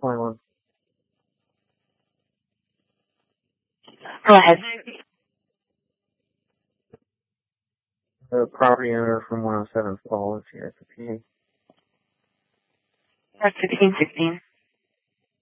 21. Go ahead. The property owner from 107 Falls here at the PA. That's 1616.